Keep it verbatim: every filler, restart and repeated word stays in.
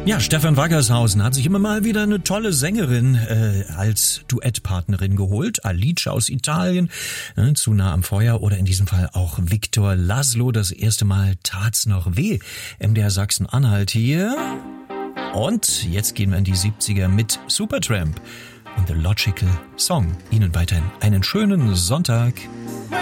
Ja, Stefan Waggershausen hat sich immer mal wieder eine tolle Sängerin äh, als Duettpartnerin geholt. Alice aus Italien, ne, zu nah am Feuer, oder in diesem Fall auch Viktor Laszlo. Das erste Mal Tat's noch weh. M D R Sachsen-Anhalt hier. Und jetzt gehen wir in die siebziger mit Supertramp und The Logical Song. Ihnen weiterhin einen schönen Sonntag.